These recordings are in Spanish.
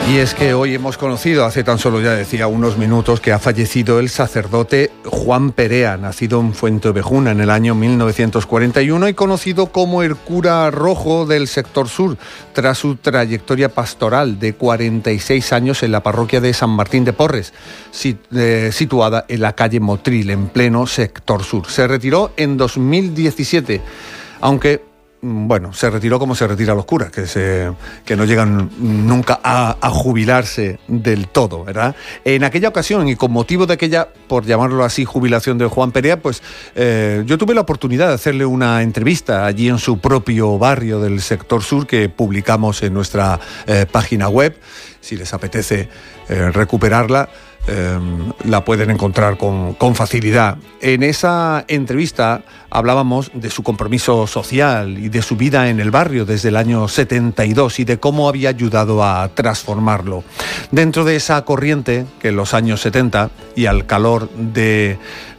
Y es que hoy hemos conocido, hace tan solo, ya decía, unos minutos, que ha fallecido el sacerdote Juan Perea, nacido en Fuenteovejuna en el año 1941 y conocido como el cura rojo del sector sur, tras su trayectoria pastoral de 46 años en la parroquia de San Martín de Porres, situada en la calle Motril, en pleno sector sur. Se retiró en 2017, aunque... bueno, se retiró como se retiran los curas, que no llegan nunca a jubilarse del todo, ¿verdad? En aquella ocasión, y con motivo de aquella, por llamarlo así, jubilación de Juan Perea, pues yo tuve la oportunidad de hacerle una entrevista allí en su propio barrio del sector sur, que publicamos en nuestra página web. Si les apetece recuperarla, la pueden encontrar con facilidad. En esa entrevista hablábamos de su compromiso social y de su vida en el barrio desde el año 72 y de cómo había ayudado a transformarlo. Dentro de esa corriente que en los años 70 y al calor de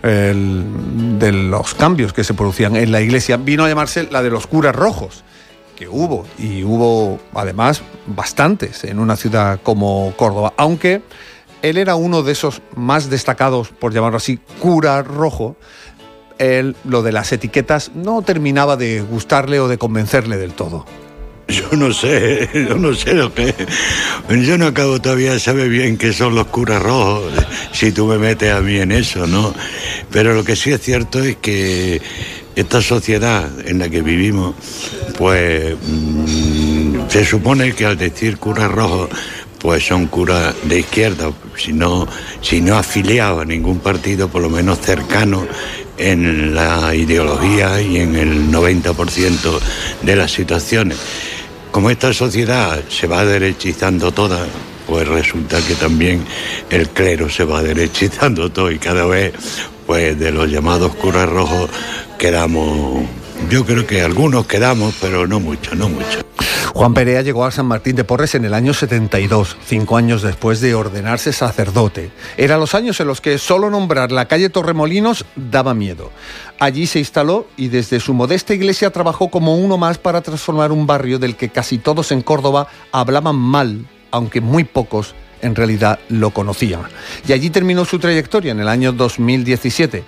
los cambios que se producían en la iglesia, vino a llamarse la de los curas rojos, que hubo además bastantes en una ciudad como Córdoba, aunque él era uno de esos más destacados, por llamarlo así, cura rojo. Lo de las etiquetas no terminaba de gustarle o de convencerle del todo. Yo no sé lo que... Yo no acabo todavía de saber bien qué son los curas rojos, si tú me metes a mí en eso, ¿no? Pero lo que sí es cierto es que esta sociedad en la que vivimos, pues se supone que al decir curas rojos, pues son curas de izquierda, si no afiliados a ningún partido, por lo menos cercano en la ideología y en el 90% de las situaciones. Como esta sociedad se va derechizando toda, pues resulta que también el clero se va derechizando todo y cada vez, pues de los llamados curas rojos quedamos... Yo creo que algunos quedamos, pero no mucho. Juan Perea llegó a San Martín de Porres en el año 72, 5 años después de ordenarse sacerdote. Eran los años en los que solo nombrar la calle Torremolinos daba miedo. Allí se instaló y desde su modesta iglesia trabajó como uno más para transformar un barrio del que casi todos en Córdoba hablaban mal, aunque muy pocos en realidad lo conocían. Y allí terminó su trayectoria en el año 2017.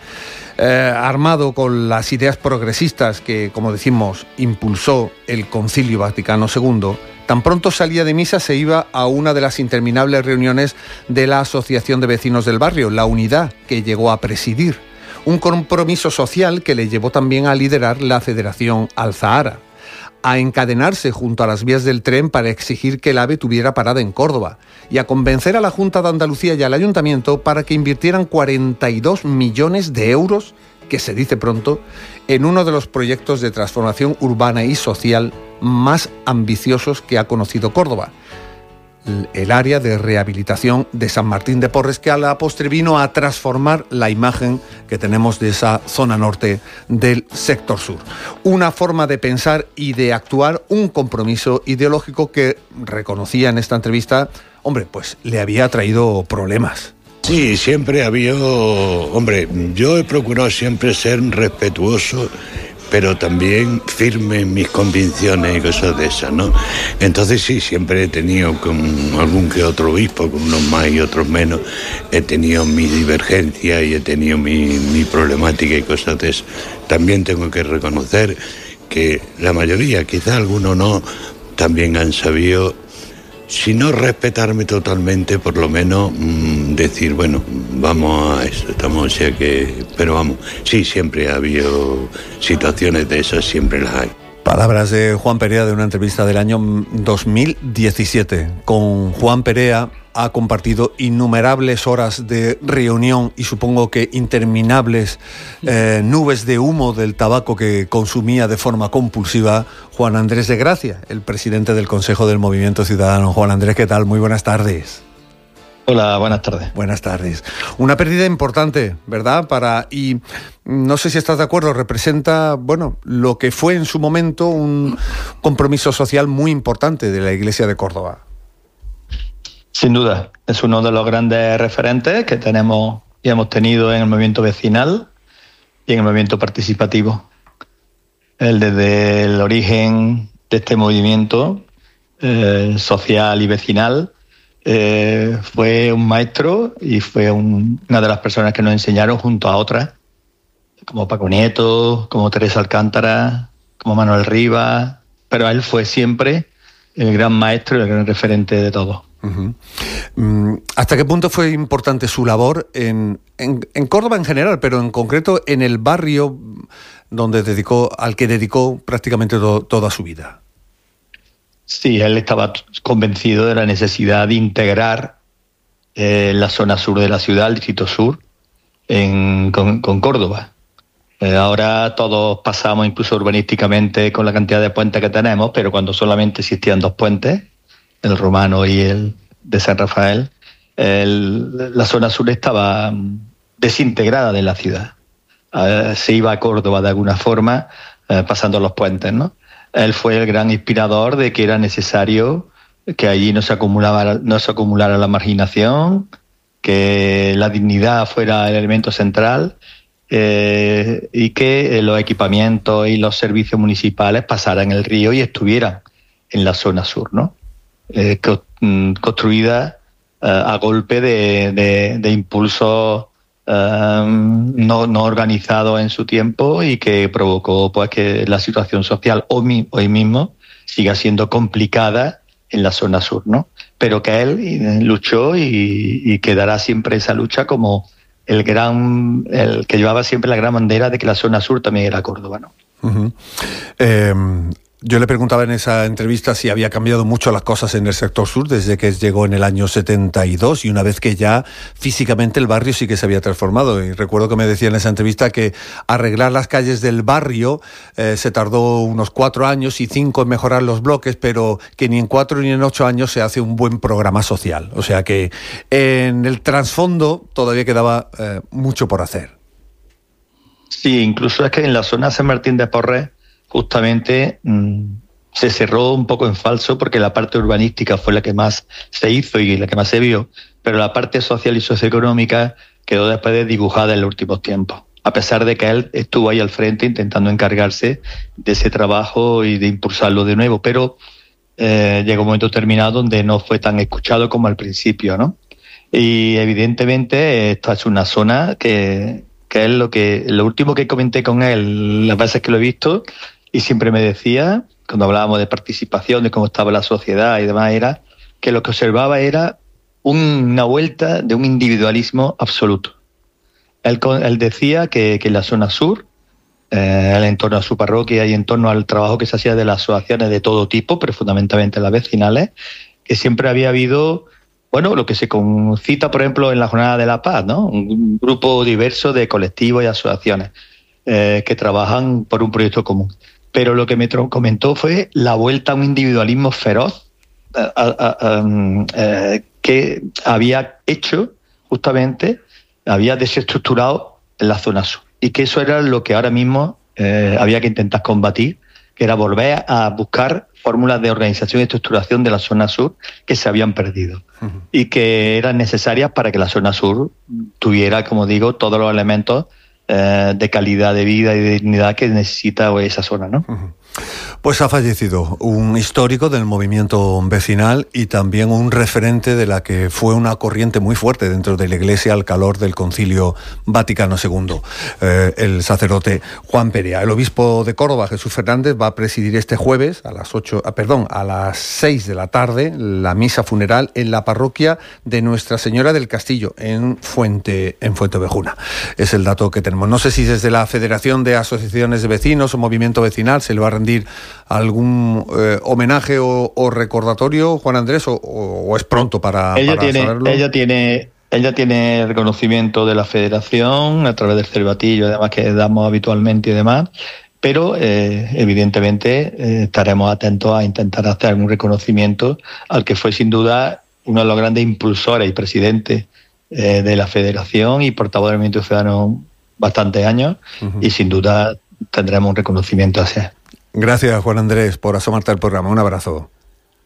Armado con las ideas progresistas que, como decimos, impulsó el Concilio Vaticano II, tan pronto salía de misa se iba a una de las interminables reuniones de la Asociación de Vecinos del Barrio, la Unidad, que llegó a presidir. Un compromiso social que le llevó también a liderar la Federación Alzahara, a encadenarse junto a las vías del tren para exigir que el AVE tuviera parada en Córdoba y a convencer a la Junta de Andalucía y al Ayuntamiento para que invirtieran 42 millones de euros, que se dice pronto, en uno de los proyectos de transformación urbana y social más ambiciosos que ha conocido Córdoba, el área de rehabilitación de San Martín de Porres, que a la postre vino a transformar la imagen que tenemos de esa zona norte del sector sur. Una forma de pensar y de actuar, un compromiso ideológico que reconocía en esta entrevista, pues le había traído problemas. Sí, siempre ha habido... yo he procurado siempre ser respetuoso, pero también firme en mis convicciones y cosas de esas, ¿no? Entonces sí, siempre he tenido con algún que otro obispo, con unos más y otros menos, he tenido mi divergencia y he tenido mi problemática y cosas de esas. También tengo que reconocer que la mayoría, quizás algunos no, también han sabido, si no respetarme totalmente, por lo menos decir, bueno, vamos a eso, estamos, o sea que... Pero vamos, sí, siempre ha habido situaciones de esas, siempre las hay. Palabras de Juan Perea de una entrevista del año 2017. Con Juan Perea ha compartido innumerables horas de reunión y supongo que interminables nubes de humo del tabaco que consumía de forma compulsiva Juan Andrés de Gracia, el presidente del Consejo del Movimiento Ciudadano. Juan Andrés, ¿qué tal? Muy buenas tardes. Hola, buenas tardes. Buenas tardes. Una pérdida importante, ¿verdad? Y no sé si estás de acuerdo, representa, lo que fue en su momento un compromiso social muy importante de la Iglesia de Córdoba. Sin duda, es uno de los grandes referentes que tenemos y hemos tenido en el movimiento vecinal y en el movimiento participativo. Él, desde el origen de este movimiento social y vecinal, fue un maestro y fue una de las personas que nos enseñaron junto a otras, como Paco Nieto, como Teresa Alcántara, como Manuel Rivas, pero él fue siempre el gran maestro y el gran referente de todo. Uh-huh. ¿Hasta qué punto fue importante su labor en Córdoba en general, pero en concreto en el barrio al que dedicó prácticamente toda su vida? Sí, él estaba convencido de la necesidad de integrar la zona sur de la ciudad, el distrito sur, con Córdoba. Ahora todos pasamos, incluso urbanísticamente, con la cantidad de puentes que tenemos, pero cuando solamente existían 2 puentes, el romano y el de San Rafael, la zona sur estaba desintegrada de la ciudad. Se iba a Córdoba de alguna forma, pasando los puentes, ¿no? Él fue el gran inspirador de que era necesario que allí no se acumulara la marginación, que la dignidad fuera el elemento central, y que los equipamientos y los servicios municipales pasaran el río y estuvieran en la zona sur, ¿no? Construida a golpe de impulsos no organizados en su tiempo, y que provocó pues que la situación social hoy mismo siga siendo complicada en la zona sur, ¿no? Pero que él luchó y quedará siempre esa lucha como el que llevaba siempre la gran bandera de que la zona sur también era Córdoba, ¿no? Uh-huh. Yo le preguntaba en esa entrevista si había cambiado mucho las cosas en el sector sur desde que llegó en el año 72, y una vez que ya físicamente el barrio sí que se había transformado. Y recuerdo que me decía en esa entrevista que arreglar las calles del barrio se tardó unos 4 años y 5 en mejorar los bloques, pero que ni en 4 ni en 8 años se hace un buen programa social. O sea que en el trasfondo todavía quedaba mucho por hacer. Sí, incluso es que en la zona San Martín de Porres justamente se cerró un poco en falso, porque la parte urbanística fue la que más se hizo y la que más se vio, pero la parte social y socioeconómica quedó después dibujada en los últimos tiempos, a pesar de que él estuvo ahí al frente intentando encargarse de ese trabajo y de impulsarlo de nuevo, pero llegó un momento terminado donde no fue tan escuchado como al principio, ¿no? Y evidentemente esta es una zona que es lo último que comenté con él las veces que lo he visto, y siempre me decía, cuando hablábamos de participación, de cómo estaba la sociedad y demás, era que lo que observaba era una vuelta de un individualismo absoluto. Él decía que en la zona sur, en torno a su parroquia y en torno al trabajo que se hacía de las asociaciones de todo tipo, pero fundamentalmente las vecinales, que siempre había habido, bueno, lo que se concita, por ejemplo, en la Jornada de la Paz, ¿no? Un grupo diverso de colectivos y asociaciones que trabajan por un proyecto común. Pero lo que me comentó fue la vuelta a un individualismo feroz que había hecho, justamente, había desestructurado en la zona sur. Y que eso era lo que ahora mismo había que intentar combatir, que era volver a buscar fórmulas de organización y estructuración de la zona sur que se habían perdido, uh-huh, y que eran necesarias para que la zona sur tuviera, como digo, todos los elementos de calidad de vida y de dignidad que necesita esa zona, ¿no? Uh-huh. Pues ha fallecido un histórico del movimiento vecinal y también un referente de la que fue una corriente muy fuerte dentro de la Iglesia al calor del Concilio Vaticano II, el sacerdote Juan Perea. El obispo de Córdoba, Jesús Fernández, va a presidir este jueves a las 6 de la tarde la misa funeral en la parroquia de Nuestra Señora del Castillo, en Fuenteovejuna. Es el dato que tenemos. No sé si desde la Federación de Asociaciones de Vecinos o Movimiento Vecinal se le va a rendir algún homenaje o recordatorio, Juan Andrés, o es pronto para saberlo. Ella tiene el reconocimiento de la Federación a través del cervatillo, además, que damos habitualmente y demás, pero evidentemente estaremos atentos a intentar hacer algún reconocimiento al que fue sin duda uno de los grandes impulsores y presidente de la Federación y portavoz del Movimiento Ciudadano bastantes años, uh-huh, y sin duda tendremos un reconocimiento hacia él. Gracias, Juan Andrés, por asomarte al programa. Un abrazo.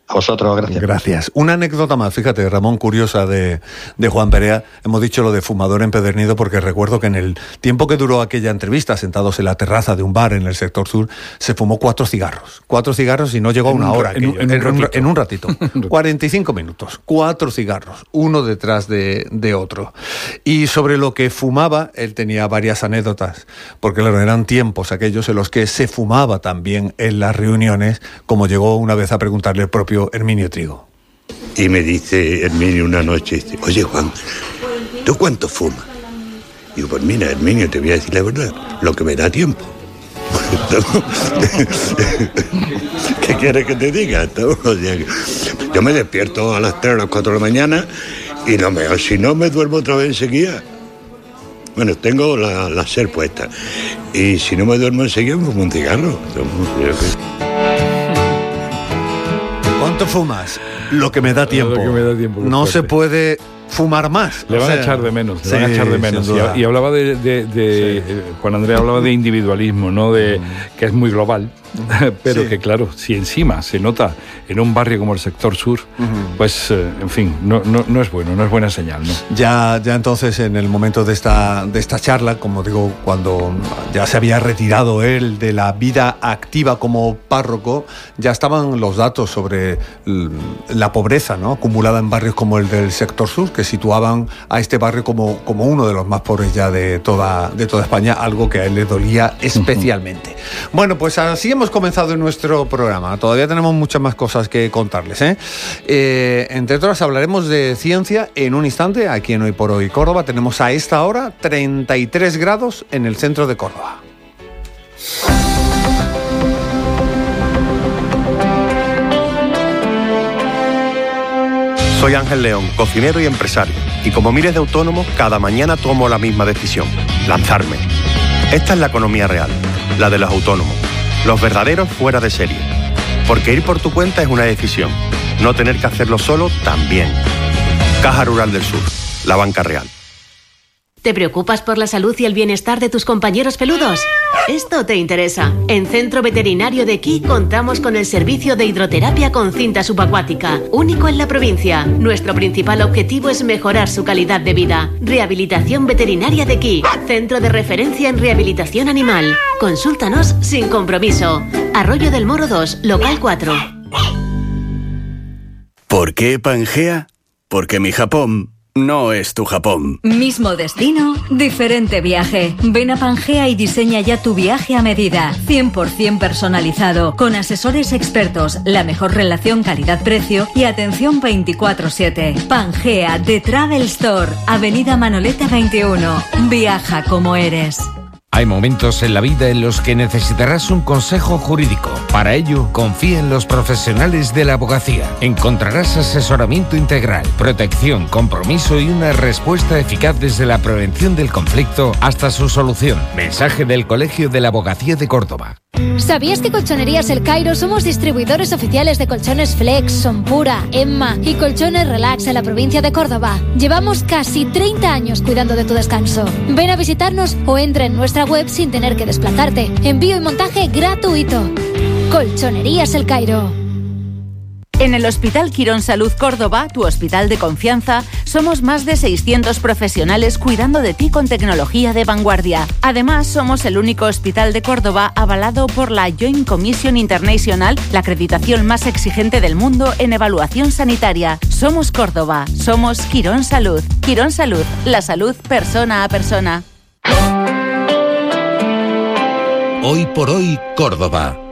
A vosotros, gracias. Gracias. Una anécdota más, fíjate, Ramón, curiosa de Juan Perea. Hemos dicho lo de fumador empedernido porque recuerdo que en el tiempo que duró aquella entrevista, sentados en la terraza de un bar en el sector sur, se fumó 4 cigarros. 4 cigarros y no llegó a una hora. En un ratito. 45 minutos. 4 cigarros, uno detrás de otro. Y sobre lo que fumaba, él tenía varias anécdotas, porque claro, eran tiempos aquellos en los que se fumaba también en las reuniones, como llegó una vez a preguntarle el propio Herminio Trigo. Y me dice Herminio una noche, dice, oye Juan, ¿tú cuánto fumas? Digo, pues mira, Herminio, te voy a decir la verdad, lo que me da tiempo. ¿Qué quieres que te diga? O sea, yo me despierto a las 3 o las 4 de la mañana y si no me duermo otra vez enseguida. Bueno, tengo la SER puesta y si no me duermo enseguida me fumo un cigarro. ¿Cuánto fumas? Lo que me da tiempo. No se puede fumar más. Le van a echar de menos. Y hablaba Juan Andrés hablaba de individualismo, ¿no? De que es muy global. Pero que claro, si encima se nota en un barrio como el sector sur, pues en fin, no es bueno, no es buena señal, ¿no? Ya entonces en el momento de esta charla, como digo, cuando ya se había retirado él de la vida activa como párroco, ya estaban los datos sobre la pobreza, ¿no?, acumulada en barrios como el del sector sur, que situaban a este barrio como uno de los más pobres ya de toda España, algo que a él le dolía especialmente. Bueno, pues así hemos comenzado en nuestro programa. Todavía tenemos muchas más cosas que contarles, entre otras hablaremos de ciencia en un instante. Aquí en Hoy por Hoy Córdoba tenemos a esta hora 33 grados en el centro de Córdoba. Soy Ángel León, cocinero y empresario, y como miles de autónomos, cada mañana tomo la misma decisión: lanzarme. Esta es la economía real, la de los autónomos, los verdaderos fuera de serie. Porque ir por tu cuenta es una decisión, no tener que hacerlo solo también. Caja Rural del Sur, la banca real. ¿Te preocupas por la salud y el bienestar de tus compañeros peludos? Esto te interesa. En Centro Veterinario de Quí contamos con el servicio de hidroterapia con cinta subacuática, único en la provincia. Nuestro principal objetivo es mejorar su calidad de vida. Rehabilitación Veterinaria de Quí, centro de referencia en rehabilitación animal. Consúltanos sin compromiso. Arroyo del Moro 2, local 4. ¿Por qué Pangea? Porque mi Japón no es tu Japón. Mismo destino, diferente viaje. Ven a Pangea y diseña ya tu viaje a medida. 100% personalizado, con asesores expertos, la mejor relación calidad-precio y atención 24/7. Pangea, The Travel Store, Avenida Manoleta 21. Viaja como eres. Hay momentos en la vida en los que necesitarás un consejo jurídico. Para ello, confía en los profesionales de la abogacía. Encontrarás asesoramiento integral, protección, compromiso y una respuesta eficaz desde la prevención del conflicto hasta su solución. Mensaje del Colegio de la Abogacía de Córdoba. ¿Sabías que Colchonerías El Cairo somos distribuidores oficiales de colchones Flex, Sonpura, Emma y colchones Relax en la provincia de Córdoba? Llevamos casi 30 años cuidando de tu descanso. Ven a visitarnos o entra en nuestra web sin tener que desplazarte. Envío y montaje gratuito. Colchonerías El Cairo. En el Hospital Quirón Salud Córdoba, tu hospital de confianza, somos más de 600 profesionales cuidando de ti con tecnología de vanguardia. Además, somos el único hospital de Córdoba avalado por la Joint Commission International, la acreditación más exigente del mundo en evaluación sanitaria. Somos Córdoba, somos Quirón Salud. Quirón Salud, la salud persona a persona. Hoy por Hoy Córdoba.